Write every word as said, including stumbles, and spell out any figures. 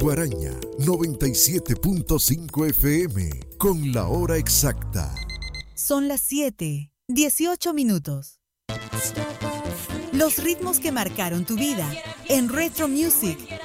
Guaraña noventa y siete punto cinco F M con la hora exacta. Son las siete, dieciocho minutos. Los ritmos que marcaron tu vida en Retro Music